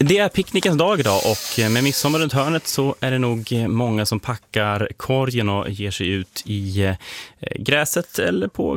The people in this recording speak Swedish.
Det är picknickens dag idag och med midsommar runt hörnet så är det nog många som packar korgen och ger sig ut i gräset eller på